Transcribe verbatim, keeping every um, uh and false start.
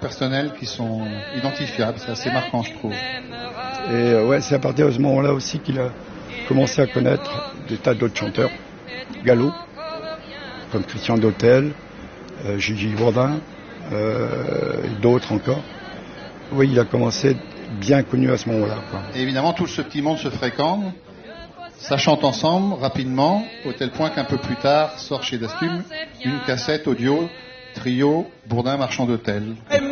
personnels qui sont identifiables. C'est assez marquant, je trouve. Et euh, ouais, c'est à partir de ce moment-là aussi qu'il a commencé à connaître des tas d'autres chanteurs, Gallo, comme Christian Dautel, euh, Gigi Bourdin, euh, et d'autres encore. Oui, il a commencé bien connu à ce moment-là, quoi. Et évidemment, tout ce petit monde se fréquente. Ça chante ensemble, rapidement, au tel point qu'un peu plus tard sort chez Dastum une cassette audio, trio, Bourdin, Marchand d'Hôtel.